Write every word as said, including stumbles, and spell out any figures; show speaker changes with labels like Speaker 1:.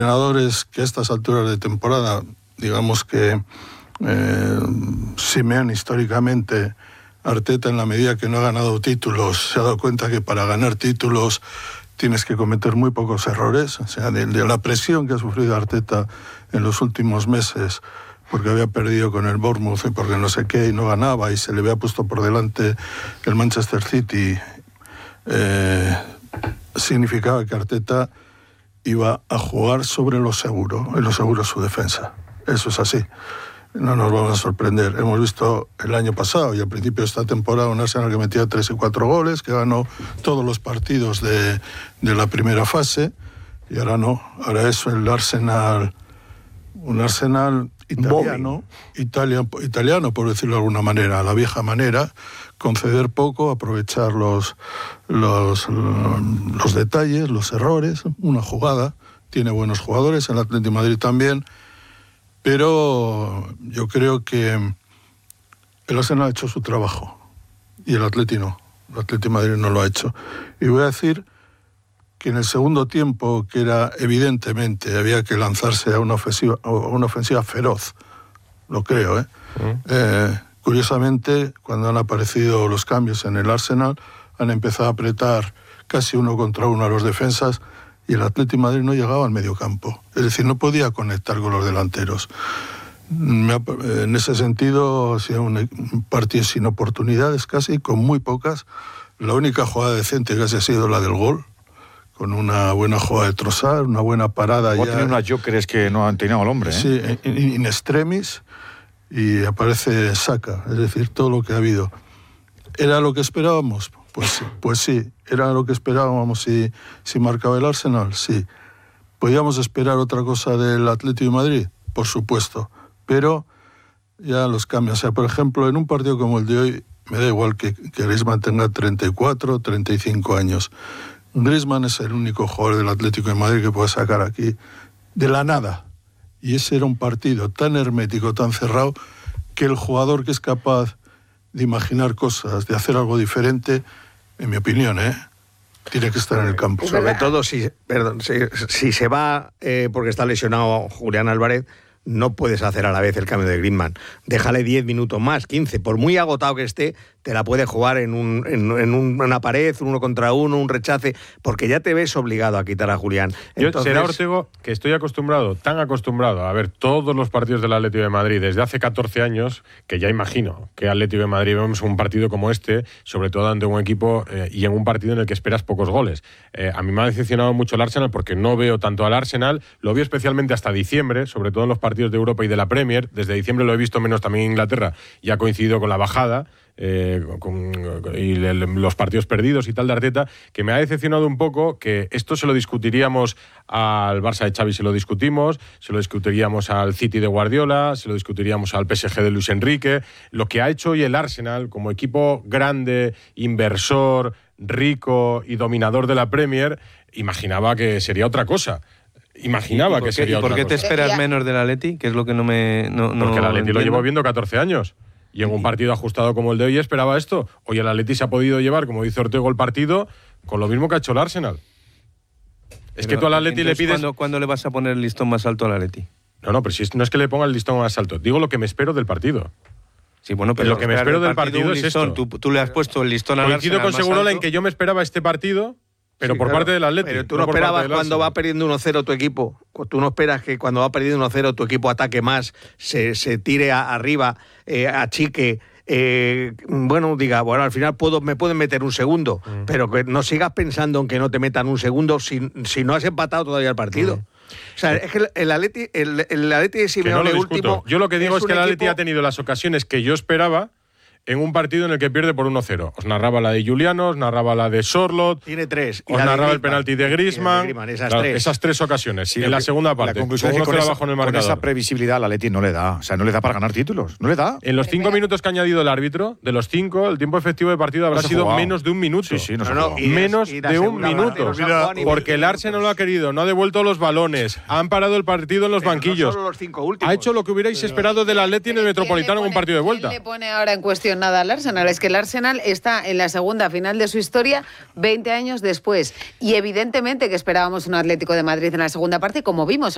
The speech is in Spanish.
Speaker 1: entrenadores que a estas alturas de temporada, digamos que eh, Simeone históricamente, Arteta en la medida que no ha ganado títulos, se ha dado cuenta que para ganar títulos tienes que cometer muy pocos errores. O sea, de, de la presión que ha sufrido Arteta en los últimos meses, porque había perdido con el Bournemouth y porque no sé qué, y no ganaba, y se le había puesto por delante el Manchester City, eh, significaba que Arteta iba a jugar sobre lo seguro, y lo seguro es su defensa. Eso es así. No nos vamos a sorprender. Hemos visto el año pasado y al principio de esta temporada un Arsenal que metía tres y cuatro goles, que ganó todos los partidos de, de la primera fase, y ahora no. Ahora es el Arsenal, un Arsenal italiano, italiano, italiano, por decirlo de alguna manera, a la vieja manera, conceder poco, aprovechar los, los, los detalles, los errores, una jugada. Tiene buenos jugadores, el Atlético de Madrid también, pero yo creo que el Arsenal ha hecho su trabajo y el Atlético no. El Atlético de Madrid no lo ha hecho. Y voy a decir que en el segundo tiempo, que era evidentemente, había que lanzarse a una ofensiva, a una ofensiva feroz, lo creo, ¿eh? Mm. Eh, curiosamente, cuando han aparecido los cambios en el Arsenal, han empezado a apretar casi uno contra uno a los defensas, y el Atlético de Madrid no llegaba al mediocampo. Es decir, no podía conectar con los delanteros. En ese sentido, ha sido un partido sin oportunidades casi, con muy pocas. La única jugada decente casi ha sido la del gol, con una buena jugada de Trossard, una buena parada.
Speaker 2: O
Speaker 1: ya.
Speaker 2: tiene unas jokers que no han tenido al hombre, ¿eh?
Speaker 1: Sí, in extremis, y aparece Saka. Es decir, todo lo que ha habido. ¿Era lo que esperábamos? Pues, pues sí. ¿Era lo que esperábamos si, si marcaba el Arsenal? Sí. ¿Podíamos esperar otra cosa del Atlético de Madrid? Por supuesto. Pero ya los cambios. O sea, por ejemplo, en un partido como el de hoy, me da igual que, que Griezmann tenga treinta y cuatro, treinta y cinco años. Griezmann es el único jugador del Atlético de Madrid que puede sacar aquí de la nada. Y ese era un partido tan hermético, tan cerrado, que el jugador que es capaz de imaginar cosas, de hacer algo diferente, en mi opinión, ¿eh? tiene que estar en el campo.
Speaker 3: Sobre todo si, perdón, si, si se va eh, porque está lesionado Julián Álvarez, no puedes hacer a la vez el cambio de Griezmann. Déjale diez minutos más, quince. Por muy agotado que esté, te la puede jugar en, un, en, en una pared, un uno contra uno, un rechace, porque ya te ves obligado a quitar a Julián.
Speaker 4: Entonces... Yo, será Ortego, que estoy acostumbrado, tan acostumbrado a ver todos los partidos del Atlético de Madrid desde hace catorce años, que ya imagino que Atlético de Madrid vemos un partido como este, sobre todo ante un equipo eh, y en un partido en el que esperas pocos goles. Eh, a mí me ha decepcionado mucho el Arsenal porque no veo tanto al Arsenal, lo veo especialmente hasta diciembre, sobre todo en los partidos partidos de Europa y de la Premier. Desde diciembre lo he visto menos también en Inglaterra y ha coincidido con la bajada eh, con, y el, los partidos perdidos y tal de Arteta, que me ha decepcionado un poco, que esto se lo discutiríamos al Barça de Xavi, se lo discutimos, se lo discutiríamos al City de Guardiola, se lo discutiríamos al P S G de Luis Enrique. Lo que ha hecho hoy el Arsenal como equipo grande, inversor, rico y dominador de la Premier, imaginaba que sería otra cosa. Imaginaba que sería otra cosa.
Speaker 5: ¿Y por qué te esperas menos del Atleti? Que es lo que no me... No, no
Speaker 4: Porque el Atleti
Speaker 5: entiendo.
Speaker 4: lo llevo viendo catorce años. Y en un partido ajustado como el de hoy esperaba esto. Hoy el Atleti se ha podido llevar, como dice Ortego, el partido con lo mismo que ha hecho el Arsenal. Es pero, que tú al Atleti le pides...
Speaker 5: ¿cuándo, ¿Cuándo le vas a poner el listón más alto al Atleti?
Speaker 4: No, no, pero si no es que le ponga el listón más alto. Digo lo que me espero del partido.
Speaker 5: Sí, bueno, pero
Speaker 4: lo que me espero del partido, partido es
Speaker 5: listón,
Speaker 4: esto.
Speaker 5: Tú, tú le has puesto el listón al Arsenal.
Speaker 4: Coincido con Segurola en que yo me esperaba este partido... Pero sí, por claro. parte del Atleti.
Speaker 3: Pero tú no, no esperabas cuando va perdiendo uno cero tu equipo. Tú no esperas que cuando va perdiendo uno cero tu equipo ataque más, se, se tire a, arriba, eh, achique. Eh, bueno, diga, bueno, al final puedo, me pueden meter un segundo, mm. pero que no sigas pensando en que no te metan un segundo si, si no has empatado todavía el partido. Mm. O sea, es que el Atleti, el, el Atleti de Simeone,
Speaker 4: no
Speaker 3: último.
Speaker 4: Yo lo que digo es, es que el Atleti
Speaker 3: equipo...
Speaker 4: ha tenido las ocasiones que yo esperaba en un partido en el que pierde por uno cero. Os narraba la de Juliano, os narraba la de Sorloth.
Speaker 3: Tiene tres.
Speaker 4: Os narraba el penalti de Griezmann.
Speaker 3: De Griezmann esas,
Speaker 4: claro,
Speaker 3: tres.
Speaker 4: esas tres ocasiones.
Speaker 2: Sí,
Speaker 4: en la segunda parte.
Speaker 2: La conclusión es que con esa, en el con esa previsibilidad al Atleti no le da. O sea, no le da para ganar títulos. No le da.
Speaker 4: En los cinco minutos que ha añadido el árbitro, de los cinco, el tiempo efectivo de partido habrá sido
Speaker 2: jugado.
Speaker 4: menos de un minuto.
Speaker 2: Sí, sí, no,
Speaker 3: no, no,
Speaker 4: y menos y de un minuto. Porque el Arsenal no lo ha querido, no ha devuelto los balones, han parado el partido en los
Speaker 3: pero
Speaker 4: banquillos.
Speaker 3: No los cinco últimos.
Speaker 4: Ha hecho lo que hubierais pero, esperado del Atleti en el Metropolitano en un partido de vuelta.
Speaker 6: ¿Quién le pone ahora en cuestión nada al Arsenal? Es que el Arsenal está en la segunda final de su historia veinte años después. Y evidentemente que esperábamos un Atlético de Madrid en la segunda parte, como vimos.